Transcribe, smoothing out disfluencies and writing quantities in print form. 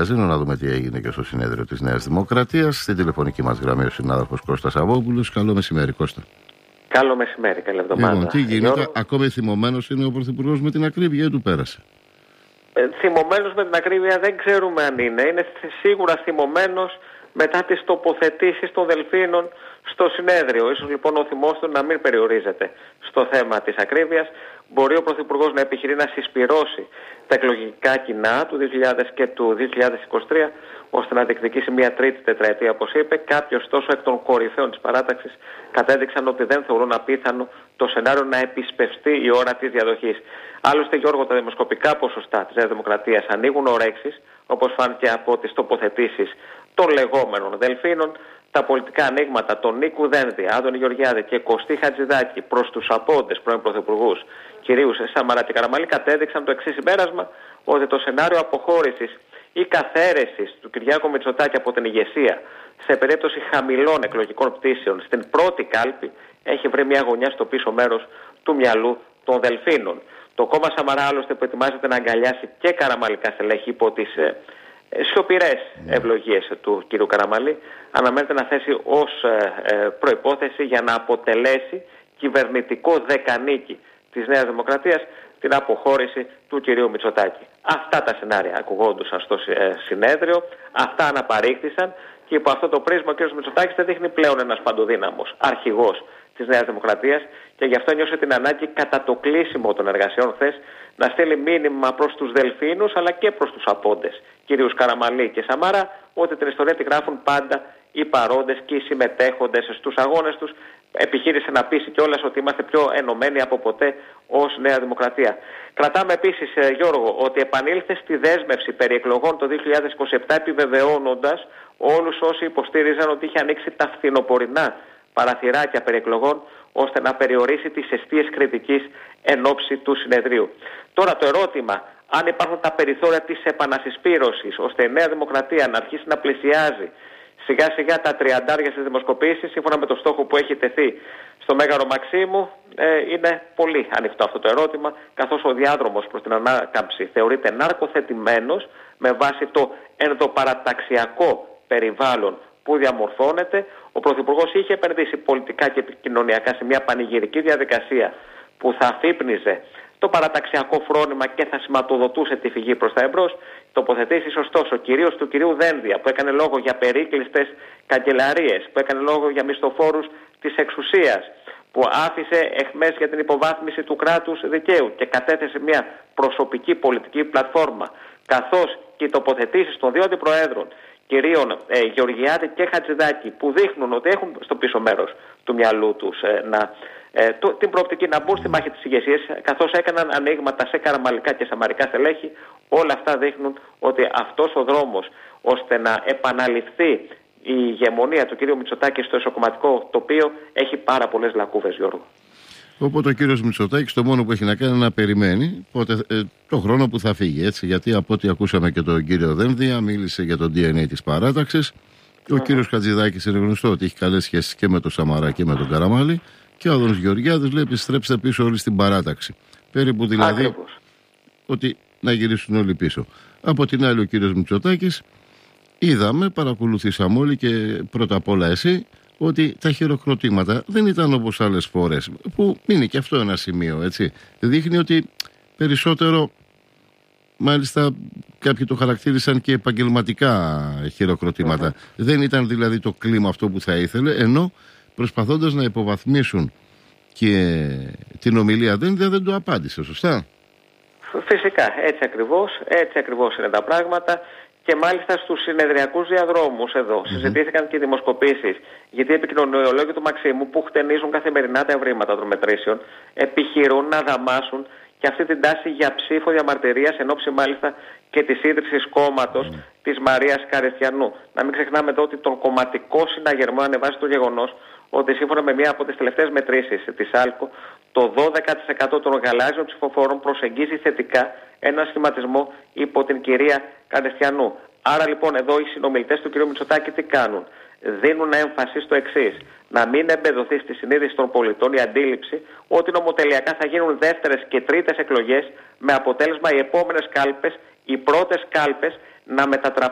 μαγκαζίνο να δούμε τι έγινε και στο συνέδριο της Νέας Δημοκρατίας. Στην τηλεφωνική μας γραμμή ο συνάδελφος Κώστας Αβόπουλος. Καλό μεσημέρι, Κώστα. Καλό μεσημέρι, καλή εβδομάδα. Λοιπόν, τι γίνεται, ακόμη θυμωμένος είναι ο Πρωθυπουργός με την ακρίβεια ή του πέρασε? Θυμωμένος με την ακρίβεια δεν ξέρουμε αν είναι. Είναι σίγουρα θυμωμένος μετά τις τοποθετήσεις των Δελφίνων στο συνέδριο. Ίσως λοιπόν ο θυμός του να μην περιορίζεται στο θέμα της ακρίβειας. Μπορεί ο Πρωθυπουργός να επιχειρεί να συσπυρώσει τα εκλογικά κοινά του 2000 και του 2023 ώστε να διεκδικήσει μια τρίτη τετραετία, όπως είπε. Κάποιοι ωστόσο εκ των κορυφαίων της παράταξης κατέδειξαν ότι δεν θεωρούν απίθανο το σενάριο να επισπευστεί η ώρα της διαδοχής. Άλλωστε, Γιώργο, τα δημοσκοπικά ποσοστά της Νέας Δημοκρατίας ανοίγουν ορέξεις, όπως φάνηκε από τις τοποθετήσεις των λεγόμενων Δελφίνων. Τα πολιτικά ανοίγματα των Νίκου Δένδια, Άδωνη Γεωργιάδη και Κωστή Χατζηδάκη προς τους απόντες πρώην πρωθυπουργούς κυρίους Σαμαρά και Καραμανλή κατέδειξαν το εξής συμπέρασμα, ότι το σενάριο αποχώρησης ή καθαίρεσης του Κυριάκου Μητσοτάκη από την ηγεσία σε περίπτωση χαμηλών εκλογικών πτήσεων στην πρώτη κάλπη έχει βρει μια γωνιά στο πίσω μέρος του μυαλού των Δελφίνων. Το κόμμα Σαμαρά, άλλωστε, που ετοιμάζεται να αγκαλιάσει και καραμαλικά στελέχη υπό τις σιωπηρές ευλογίες του κ. Καραμανλή, αναμένεται να θέσει ως προϋπόθεση για να αποτελέσει κυβερνητικό δεκανίκη της Νέας Δημοκρατίας την αποχώρηση του κ. Μητσοτάκη. Αυτά τα σενάρια ακουγόντουσαν στο συνέδριο, αυτά αναπαρήχθησαν και υπό αυτό το πρίσμα ο κ. Μητσοτάκης δεν δείχνει πλέον ένας παντοδύναμος αρχηγός της Νέας Δημοκρατίας και γι' αυτό νιώσε την ανάγκη κατά το κλείσιμο των εργασιών χθες να στείλει μήνυμα προς τους Δελφίνους αλλά και προς τους απόντες, κυρίους Καραμανλή και Σαμαρά, ότι την ιστορία τη γράφουν πάντα οι παρόντες και οι συμμετέχοντες στους αγώνες τους. Επιχείρησε να πείσει κιόλας ότι είμαστε πιο ενωμένοι από ποτέ ως Νέα Δημοκρατία. Κρατάμε επίσης, Γιώργο, ότι επανήλθε στη δέσμευση περί εκλογών το 2027, επιβεβαιώνοντας όλους όσοι υποστήριζαν ότι είχε ανοίξει τα φθινοπορεινά παραθυράκια περί εκλογών, ώστε να περιορίσει τις αιστείες κριτικής εν ώψη του συνεδρίου. Τώρα το ερώτημα, αν υπάρχουν τα περιθώρια της επανασυσπήρωσης, ώστε η Νέα Δημοκρατία να αρχίσει να πλησιάζει σιγά σιγά τα 30 στις δημοσκοπήσεις, σύμφωνα με το στόχο που έχει τεθεί στο Μέγαρο Μαξίμου, είναι πολύ ανοιχτό αυτό το ερώτημα, καθώς ο διάδρομος προς την ανάκαμψη θεωρείται ναρκοθετημένος με βάση το ενδοπαραταξιακό περιβάλλον που διαμορφώνεται. Ο Πρωθυπουργός είχε επενδύσει πολιτικά και επικοινωνιακά σε μια πανηγυρική διαδικασία που θα αφύπνιζε το παραταξιακό φρόνημα και θα σηματοδοτούσε τη φυγή προς τα εμπρός. Τοποθετήσεις ωστόσο κυρίως του κυρίου Δένδια, που έκανε λόγο για περίκλειστες καγκελαρίες, που έκανε λόγο για μισθοφόρους της εξουσίας, που άφησε εχμές για την υποβάθμιση του κράτους δικαίου και κατέθεσε μια προσωπική πολιτική πλατφόρμα, καθώς και οι τοποθετήσεις των δύο αντιπροέδρων, κυρίων Γεωργιάδη και Χατζηδάκη, που δείχνουν ότι έχουν στο πίσω μέρος του μυαλού τους την προοπτική να μπουν στη μάχη της ηγεσίας, καθώς έκαναν ανοίγματα σε καραμαλικά και σαμαρικά στελέχη. Όλα αυτά δείχνουν ότι αυτός ο δρόμος ώστε να επαναληφθεί η ηγεμονία του κ. Μητσοτάκη στο εσωκομματικό τοπίο έχει πάρα πολλές λακκούβες, Γιώργο. Οπότε ο κύριος Μητσοτάκης το μόνο που έχει να κάνει είναι να περιμένει το χρόνο που θα φύγει, έτσι, γιατί από ό,τι ακούσαμε και τον κύριο Δένδια μίλησε για το DNA της παράταξης. Ο κύριος Χατζηδάκης είναι γνωστό ότι έχει καλές σχέσεις και με τον Σαμαρά και με τον Καραμανλή και ο Άδωνης Γεωργιάδης λέει επιστρέψτε πίσω όλοι στην παράταξη. Περίπου δηλαδή ότι να γυρίσουν όλοι πίσω. Από την άλλη ο κύριος Μητσοτάκης είδαμε, παρακολουθήσαμε όλοι και πρώτα απ' όλα εσύ, ότι τα χειροκροτήματα δεν ήταν όπως άλλες φορές, που είναι και αυτό ένα σημείο, έτσι. Δείχνει ότι περισσότερο, μάλιστα κάποιοι το χαρακτήρισαν και επαγγελματικά χειροκροτήματα. Δεν ήταν δηλαδή το κλίμα αυτό που θα ήθελε, ενώ προσπαθώντας να υποβαθμίσουν και την ομιλία Δένδια δεν το απάντησε, σωστά? Φυσικά, έτσι ακριβώς είναι τα πράγματα. Και μάλιστα στους συνεδριακούς διαδρόμους εδώ συζητήθηκαν και δημοσκοπήσεις, γιατί οι επικοινωνιολόγοι του Μαξίμου, που χτενίζουν καθημερινά τα ευρήματα των μετρήσεων, επιχειρούν να δαμάσουν και αυτή την τάση για ψήφο διαμαρτυρίας, εν ώψη μάλιστα και της ίδρυσης κόμματος της Μαρίας Καρεστιανού. Να μην ξεχνάμε εδώ ότι τον κομματικό συναγερμό ανεβάζει το γεγονός ότι σύμφωνα με μία από τις τελευταίες μετρήσεις της ΑΛΚΟ, το 12% των γαλάζιων ψηφοφόρων προσεγγίζει θετικά ένα σχηματισμό υπό την κυρία Καρεστιανού. Άρα λοιπόν εδώ οι συνομιλητές του κ. Μητσοτάκη τι κάνουν? Δίνουν έμφαση στο εξής: να μην εμπεδοθεί στη συνείδηση των πολιτών η αντίληψη ότι νομοτελειακά θα γίνουν δεύτερες και τρίτες εκλογές, με αποτέλεσμα οι επόμενες κάλπες, οι πρώτες κάλπες, να μετατραπούν